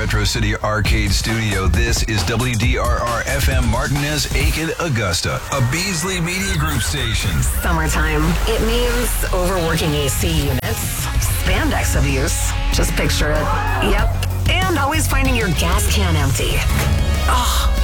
Retro City Arcade Studio. This is WDRR FM Martinez, Aiken, Augusta, a Beasley Media Group station. Summertime. It means overworking AC units, spandex abuse. Just picture it. Yep. And always finding your gas can empty. Ugh.